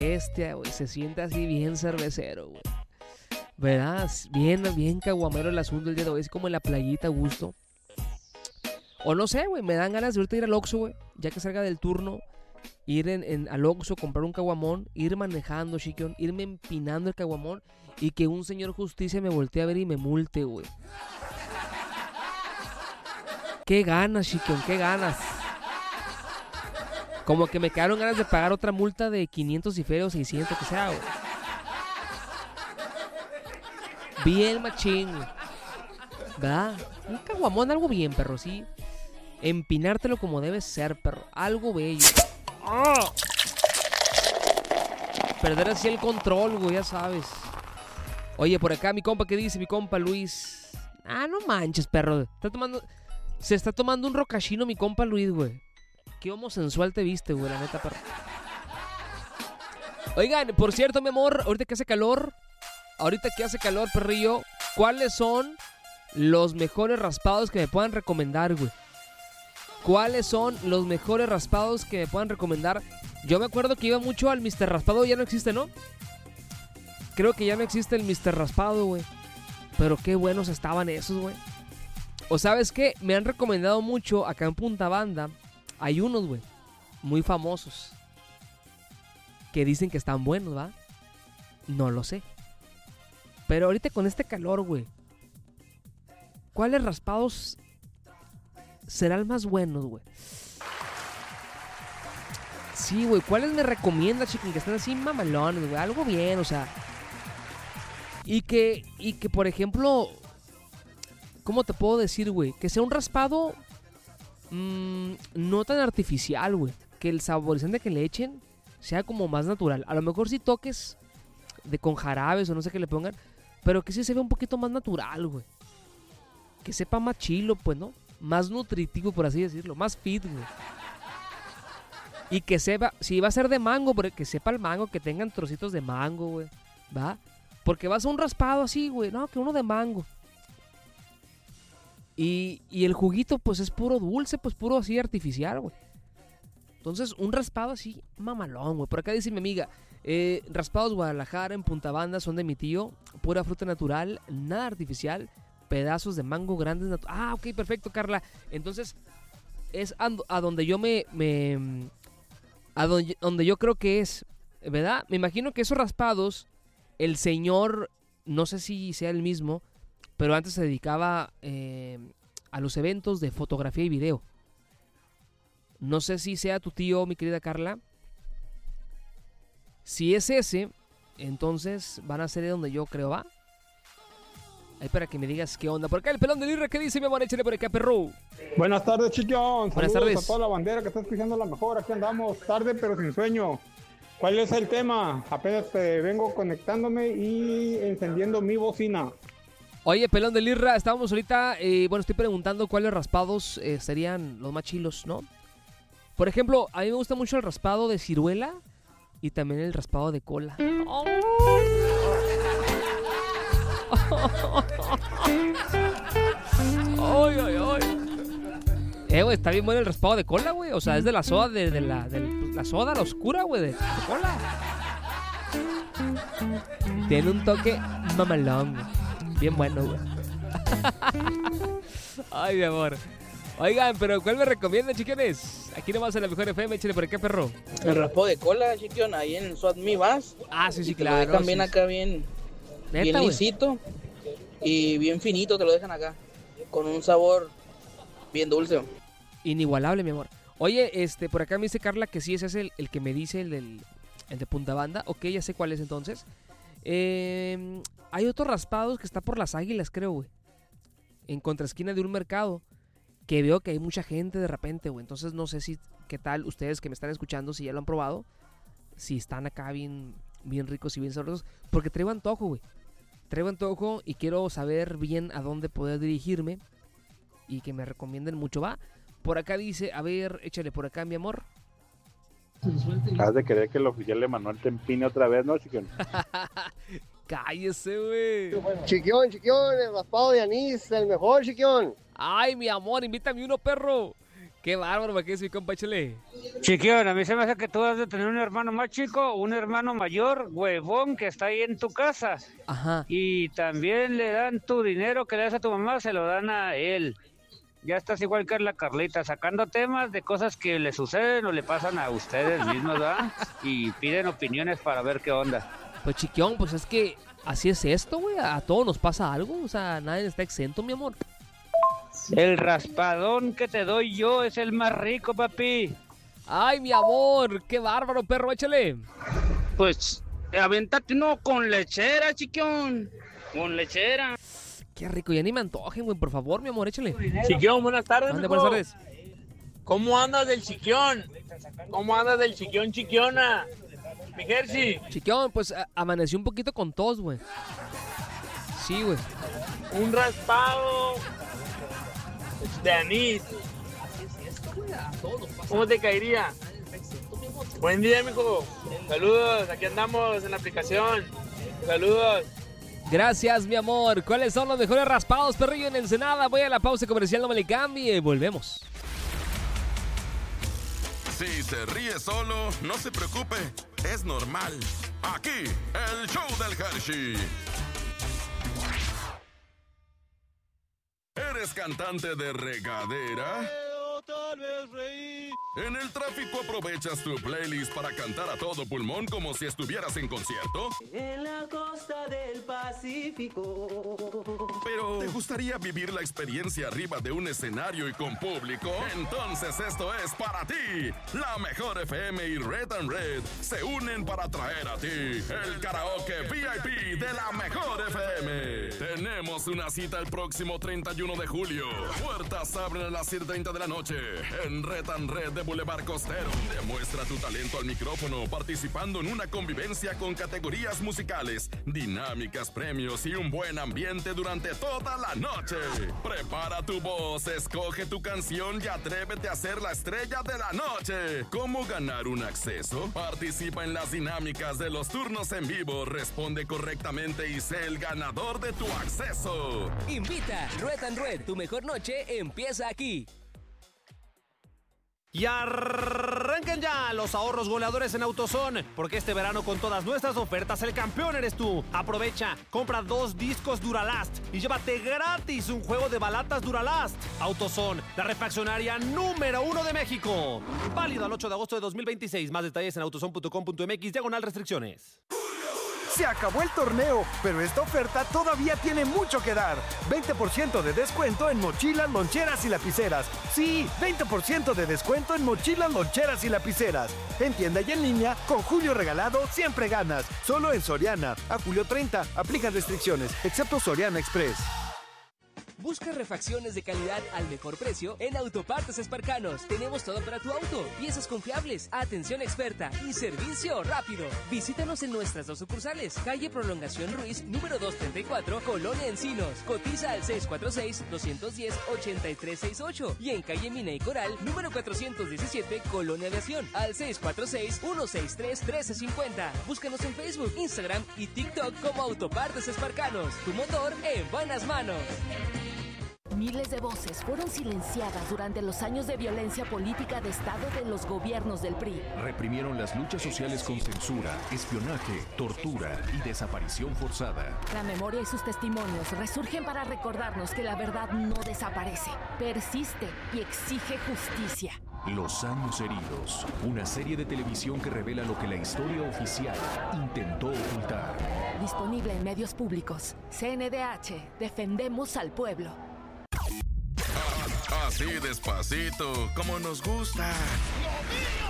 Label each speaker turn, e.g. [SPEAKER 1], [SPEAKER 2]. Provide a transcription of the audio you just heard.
[SPEAKER 1] güey, se siente así bien cervecero, güey. ¿Verdad? Bien caguamero el asunto el día de hoy. Es como en la playita a gusto. O no sé, güey, me dan ganas de ahorita ir al Oxxo, güey. Ya que salga del turno, ir al Oxxo, comprar un caguamón, ir manejando, chiquión, irme empinando el caguamón y que un señor justicia me voltee a ver y me multe, güey. Qué ganas, chiquión, qué ganas. Como que me quedaron ganas de pagar otra multa de 500 y feos, 600, que sea, güey. Bien machín, ¿verdad? Un caguamón, algo bien, perro, sí. Empinártelo como debe ser, perro. Algo bello. ¡Oh! Perder así el control, güey, ya sabes. Oye, por acá mi compa, ¿qué dice mi compa Luis? Ah, no manches, perro. Se está tomando un rocachino mi compa Luis, güey. Qué homosensual te viste, güey, la neta, perro. Oigan, por cierto, mi amor, ahorita que hace calor, perrillo, ¿cuáles son los mejores raspados que me puedan recomendar, güey? ¿Cuáles son los mejores raspados que me puedan recomendar? Yo me acuerdo que iba mucho al Mr. Raspado, ya no existe, ¿no? Creo que ya no existe el Mr. Raspado, güey. Pero qué buenos estaban esos, güey. O ¿sabes qué? Me han recomendado mucho acá en Punta Banda. Hay unos, güey, muy famosos que dicen que están buenos, ¿va? No lo sé. Pero ahorita con este calor, güey, ¿cuáles raspados serán más buenos, güey? Sí, güey, ¿cuáles me recomiendas, chiquín? Que están así mamalones, güey. Algo bien, o sea. Y que por ejemplo, ¿cómo te puedo decir, güey? Que sea un raspado no tan artificial, güey. Que el saborizante que le echen sea como más natural. A lo mejor si toques con jarabes o no sé qué le pongan, pero que sí se vea un poquito más natural, güey. Que sepa más chilo, pues, ¿no? Más nutritivo, por así decirlo. Más fit, güey. Y que sepa, si va a ser de mango, que sepa el mango, que tengan trocitos de mango, güey. ¿Va? Porque vas a un raspado así, güey. No, que uno de mango. Y el juguito, pues, es puro dulce, pues, puro así artificial, güey. Entonces, un raspado así, mamalón, güey. Por acá dice mi amiga, raspados Guadalajara en Punta Banda son de mi tío. Pura fruta natural, nada artificial. Pedazos de mango grandes. Ah, ok, perfecto, Carla. Entonces, es a donde yo donde yo creo que es, ¿verdad? Me imagino que esos raspados, el señor, no sé si sea el mismo, pero antes se dedicaba a los eventos de fotografía y video. No sé si sea tu tío, mi querida Carla. Si es ese, entonces van a ser de donde yo creo, ¿va? Ahí para que me digas qué onda. Por acá el pelón del Irra, ¿qué dice mi amor? Échale por acá, perro.
[SPEAKER 2] Buenas tardes, chiquión.
[SPEAKER 1] Buenas
[SPEAKER 2] Saludos
[SPEAKER 1] tardes
[SPEAKER 2] a toda la bandera que está escuchando la mejor. Aquí andamos, tarde pero sin sueño. ¿Cuál es el tema? Apenas vengo conectándome y encendiendo mi bocina.
[SPEAKER 1] Oye, pelón del Irra, estábamos ahorita, estoy preguntando cuáles raspados serían los más chilos, ¿no? Por ejemplo, a mí me gusta mucho el raspado de ciruela y también el raspado de cola. ¡Oh! ¡Ay, ay, ay! Güey, está bien bueno el raspado de cola, güey. O sea, es de la soda, de la soda, la oscura, güey, de cola. Tiene un toque mamalón, güey. Bien bueno, güey. Ay, mi amor. Oigan, pero ¿cuál me recomiendan, chiquiones? Aquí nomás en la mejor FM, échale por acá, perro.
[SPEAKER 3] El raspado de cola, chiquión, ahí en Swat Me vas.
[SPEAKER 1] Ah, sí,
[SPEAKER 3] y
[SPEAKER 1] claro.
[SPEAKER 3] Te lo dejan bien
[SPEAKER 1] sí.
[SPEAKER 3] acá, bien lisito y bien finito, te lo dejan acá. Con un sabor bien dulce.
[SPEAKER 1] Inigualable, mi amor. Oye, por acá me dice Carla que sí, ese es el que me dice el de Punta Banda. Ok, ya sé cuál es entonces. Hay otros raspados que está por Las Águilas, creo, güey. En contraesquina de un mercado. Que veo que hay mucha gente de repente, güey. Entonces no sé si, qué tal ustedes que me están escuchando, si ya lo han probado. Si están acá bien ricos y bien sabrosos. Porque traigo antojo, güey. Traigo antojo y quiero saber bien a dónde poder dirigirme. Y que me recomienden mucho, va. Por acá dice, a ver, échale por acá, mi amor.
[SPEAKER 4] Has de querer que el oficial de Manuel te empine otra vez, ¿no, chiquión?
[SPEAKER 1] Cállese, güey.
[SPEAKER 5] Chiquión, el raspado de anís, el mejor, chiquión.
[SPEAKER 1] Ay, mi amor, invítame uno, perro. Qué bárbaro, ¿qué es mi compa? Échale.
[SPEAKER 5] Chiquión, a mí se me hace que tú has de tener un hermano más chico, un hermano mayor, huevón, que está ahí en tu casa.
[SPEAKER 1] Ajá.
[SPEAKER 5] Y también le dan tu dinero que le das a tu mamá, se lo dan a él. Ya estás igual que la Carlita, sacando temas de cosas que le suceden o le pasan a ustedes mismos, ¿verdad? Y piden opiniones para ver qué onda.
[SPEAKER 1] Pues Chiquión, pues es que así es esto, güey. A todos nos pasa algo. O sea, nadie está exento, mi amor.
[SPEAKER 5] El raspadón que te doy yo es el más rico, papi.
[SPEAKER 1] Ay, mi amor, qué bárbaro, perro, échale.
[SPEAKER 3] Pues, avéntate uno con lechera, Chiquión. Con lechera.
[SPEAKER 1] Qué rico, ya ni me antojen, güey, por favor, mi amor, échale.
[SPEAKER 6] Chiquión, buenas tardes,
[SPEAKER 1] Mande, buenas tardes.
[SPEAKER 6] ¿Cómo andas del Chiquión? ¿Cómo andas del Chiquión, Chiquiona? Mi Jersey.
[SPEAKER 1] Chiquión, pues amaneció un poquito con tos, güey. Sí, güey.
[SPEAKER 6] Un raspado de anís. ¿Cómo te caería? Buen día, mijo. Saludos, aquí andamos en la aplicación. Saludos.
[SPEAKER 1] Gracias, mi amor. ¿Cuáles son los mejores raspados, perrillo, en Ensenada? Voy a la pausa comercial, no me le cambie. Volvemos.
[SPEAKER 7] Si se ríe solo, no se preocupe. Es normal. Aquí, el show del Hershey. ¿Eres cantante de regadera? Tal vez reí. ¿En el tráfico aprovechas tu playlist para cantar a todo pulmón como si estuvieras en concierto?
[SPEAKER 8] En la costa del Pacífico.
[SPEAKER 7] Pero ¿te gustaría vivir la experiencia arriba de un escenario y con público? Entonces esto es para ti. La Mejor FM y Red and Red se unen para traer a ti el karaoke VIP de la Mejor FM. Tenemos una cita el próximo 31 de julio. Puertas abren a las 7:30 de la noche en Red and Red de Boulevard Costero. Demuestra tu talento al micrófono participando en una convivencia con categorías musicales, dinámicas, premios y un buen ambiente durante toda la noche. Prepara tu voz, escoge tu canción y atrévete a ser la estrella de la noche. ¿Cómo ganar un acceso? Participa en las dinámicas de los turnos en vivo, responde correctamente y sé el ganador de tu acceso.
[SPEAKER 9] Invita Red and Red, tu mejor noche empieza aquí.
[SPEAKER 10] Y arranquen ya los ahorros goleadores en AutoZone, porque este verano con todas nuestras ofertas el campeón eres tú. Aprovecha, compra 2 discos Duralast y llévate gratis un juego de balatas Duralast. AutoZone, la refaccionaria número 1 de México. Válido al 8 de agosto de 2026. Más detalles en autozone.com.mx/restricciones.
[SPEAKER 11] Se acabó el torneo, pero esta oferta todavía tiene mucho que dar. 20% de descuento en mochilas, loncheras y lapiceras. Sí, 20% de descuento en mochilas, loncheras y lapiceras. En tienda y en línea, con Julio Regalado siempre ganas. Solo en Soriana. A julio 30, aplica restricciones, excepto Soriana Express.
[SPEAKER 9] Busca refacciones de calidad al mejor precio en Autopartes Esparcanos. Tenemos todo para tu auto, piezas confiables, atención experta y servicio rápido. Visítanos en nuestras 2 sucursales, calle Prolongación Ruiz, número 234, Colonia Encinos. Cotiza al 646-210-8368 y en calle Mina y Coral, número 417, Colonia Aviación, al 646-163-1350. Búscanos en Facebook, Instagram y TikTok como Autopartes Esparcanos. Tu motor en buenas manos.
[SPEAKER 12] Miles de voces fueron silenciadas durante los años de violencia política de Estado de los gobiernos del PRI.
[SPEAKER 13] Reprimieron las luchas sociales con censura, espionaje, tortura y desaparición forzada.
[SPEAKER 12] La memoria y sus testimonios resurgen para recordarnos que la verdad no desaparece, persiste y exige justicia.
[SPEAKER 13] Los años heridos, una serie de televisión que revela lo que la historia oficial intentó ocultar.
[SPEAKER 12] Disponible en medios públicos. CNDH, defendemos al pueblo.
[SPEAKER 7] Así despacito, como nos gusta.